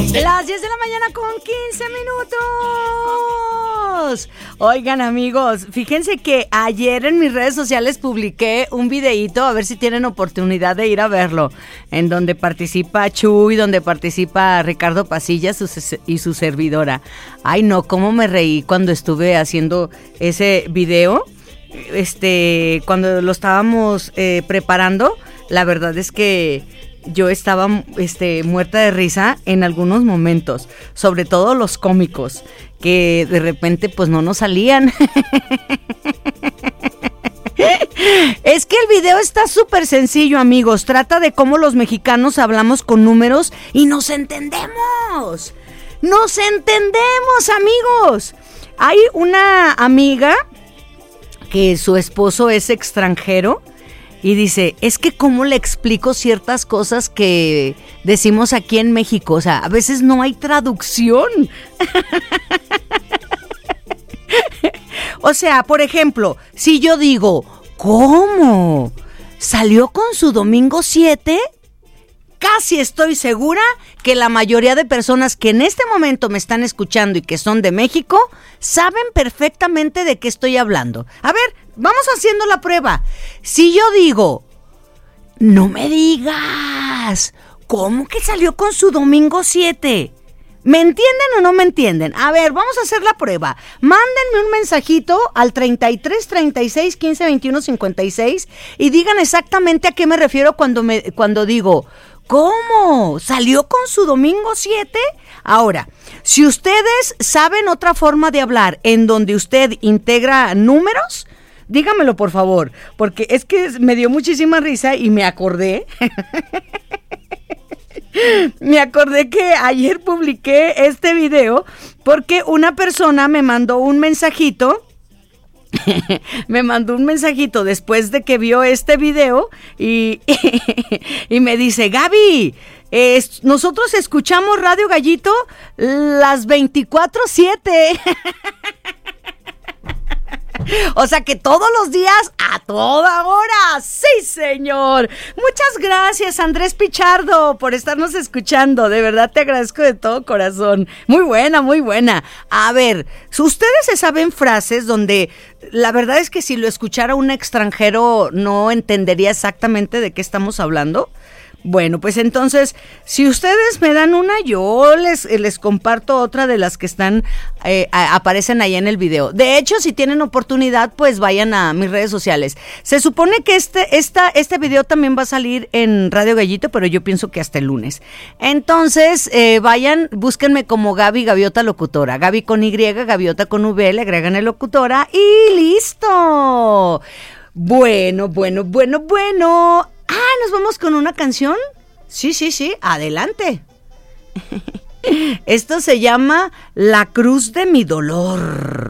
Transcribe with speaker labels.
Speaker 1: Las 10 de la mañana con 15 minutos. Oigan, amigos, fíjense que ayer en mis redes sociales publiqué un videíto, a ver si tienen oportunidad de ir a verlo, en donde participa Chuy, donde participa Ricardo Pasilla y su servidora. Ay, no, cómo me reí cuando estuve haciendo ese video. Cuando lo estábamos preparando, la verdad es que yo estaba muerta de risa en algunos momentos, sobre todo los cómicos, que de repente pues no nos salían. Es que el video está súper sencillo, amigos. Trata de cómo los mexicanos hablamos con números y nos entendemos. ¡Nos entendemos, amigos! Hay una amiga que su esposo es extranjero y dice, es que cómo le explico ciertas cosas que decimos aquí en México, o sea, a veces no hay traducción. O sea, por ejemplo, si yo digo, ¿cómo? ¿Salió con su domingo 7? Casi estoy segura que la mayoría de personas que en este momento me están escuchando y que son de México, saben perfectamente de qué estoy hablando. A ver, vamos haciendo la prueba. Si yo digo, no me digas, ¿cómo que salió con su domingo 7? ¿Me entienden o no me entienden? A ver, vamos a hacer la prueba. Mándenme un mensajito al 33 36 15 21 56 y digan exactamente a qué me refiero cuando digo, ¿cómo? ¿Salió con su domingo 7? Ahora, si ustedes saben otra forma de hablar en donde usted integra números, dígamelo por favor, porque es que me dio muchísima risa y me acordé. Me acordé que ayer publiqué este video porque una persona me mandó un mensajito. Me mandó un mensajito después de que vio este video y me dice, Gaby, nosotros escuchamos Radio Gallito las 24/7. O sea que todos los días, a toda hora. ¡Sí, señor! Muchas gracias, Andrés Pichardo, por estarnos escuchando. De verdad te agradezco de todo corazón. Muy buena, muy buena. A ver, ¿ustedes se saben frases donde la verdad es que si lo escuchara un extranjero no entendería exactamente de qué estamos hablando? Bueno, pues entonces, si ustedes me dan una, yo les comparto otra de las que están, aparecen ahí en el video. De hecho, si tienen oportunidad, pues vayan a mis redes sociales. Se supone que este video también va a salir en Radio Gallito, pero yo pienso que hasta el lunes. Entonces, vayan, búsquenme como Gaby Gaviota Locutora. Gaby con Y, Gaviota con V, le agregan el locutora y ¡listo! Bueno. ¿Nos vamos con una canción? Sí, adelante. Esto se llama La Cruz de mi Dolor.